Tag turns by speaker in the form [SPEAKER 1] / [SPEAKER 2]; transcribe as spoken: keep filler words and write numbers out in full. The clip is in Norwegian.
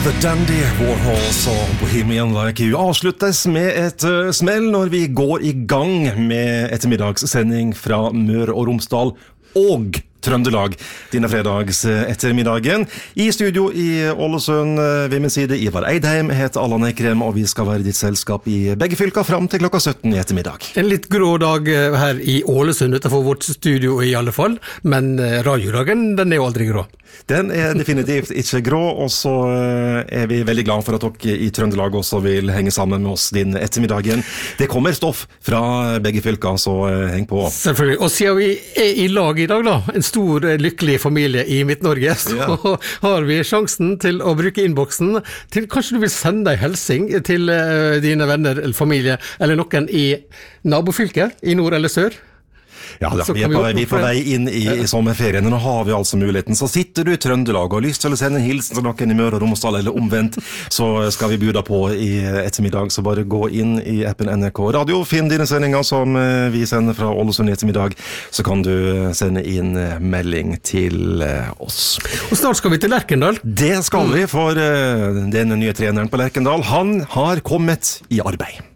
[SPEAKER 1] The Dandy Warhols og Bohemian Like You avsluttes med et uh, smell når vi går i gang med ettermiddagssending fra Møre og Romsdal og Trøndelag denne fredags ettermiddagen. I studio i Ålesund ved min side Ivar Eidheim, heter Allan Eikrem, og vi skal være ditt selskap i begge fylker frem til klokka sytten i ettermiddag.
[SPEAKER 2] En litt grå dag her i Ålesund utenfor vårt studio i alle fall, men radiodagen den er jo aldri grå.
[SPEAKER 1] Den er definitivt ikke grå, og så er vi veldig glad for at dere i Trøndelag også vil henge sammen med oss din ettermiddagen. Det kommer stoff fra begge fylker, så heng på.
[SPEAKER 2] Selvfølgelig, og siden vi er i lag i dag da, en stor lykkelig familie i Midt-Norge, så ja. Har vi sjansen til å bruke innboksen til kanskje du vil sende en helsing til uh, dine venner eller familie, eller noen i nabofylket, i nord eller sør.
[SPEAKER 1] Ja, da, vi, er på, vi er på vei inn i, i sommerferien, og nå har vi altså muligheten. Så sitter du i Trøndelag og har lyst til å sende en hilsen til noen i Møre og Romsdal, eller omvendt, så skal vi buda på i ettermiddag. Så bare gå inn i appen N R K Radio, finn dine sendinger som vi sender fra Ålesund i ettermiddag, så kan du sende inn melding til oss.
[SPEAKER 2] Og snart skal vi til Lerkendal.
[SPEAKER 1] Det skal vi, for den nye treneren på Lerkendal, han har kommet i arbeid.